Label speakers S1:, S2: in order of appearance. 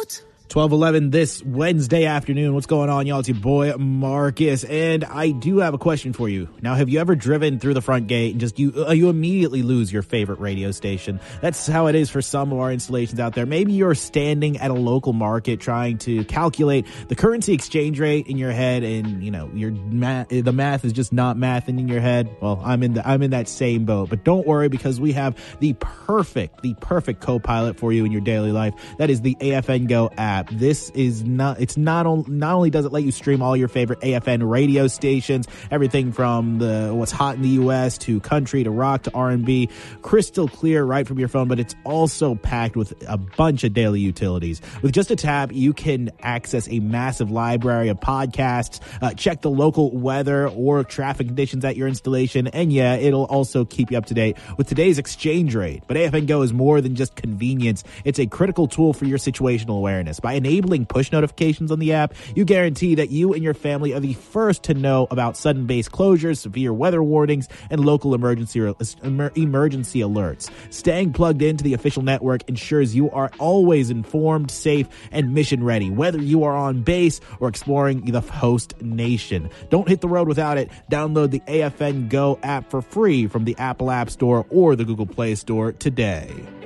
S1: 12:11 this Wednesday afternoon. What's going on, y'all? It's your boy Marcus, and I do have a question for you. Now, have you ever driven through the front gate and just you immediately lose your favorite radio station? That's how it is for some of our installations out there. Maybe you're standing at a local market trying to calculate the currency exchange rate in your head, and the math is just not mathing in your head. Well, I'm in that same boat, but don't worry, because we have the perfect co-pilot for you in your daily life. That is the AFN Go app. This is not only does it let you stream all your favorite AFN radio stations, everything from what's hot in the US to country to rock to R&B, crystal clear right from your phone, but it's also packed with a bunch of daily utilities. With just a tap, you can access a massive library of podcasts, check the local weather or traffic conditions at your installation, and yeah, it'll also keep you up to date with today's exchange rate. But AFN Go is more than just convenience. It's a critical tool for your situational awareness. By enabling push notifications on the app, you guarantee that you and your family are the first to know about sudden base closures, severe weather warnings, and local emergency alerts. Staying plugged into the official network ensures you are always informed, safe, and mission ready, whether you are on base or exploring the host nation. Don't hit the road without it. Download the AFN Go app for free from the Apple App Store or the Google Play Store today.